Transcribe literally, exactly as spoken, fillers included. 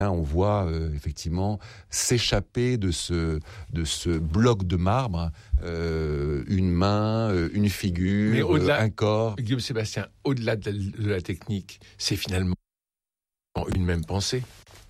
On voit euh, effectivement s'échapper de ce, de ce bloc de marbre euh, une main, euh, une figure, Mais au-delà, euh, un corps. Guillaume Sébastien, au-delà de la, de la technique, c'est finalement une même pensée.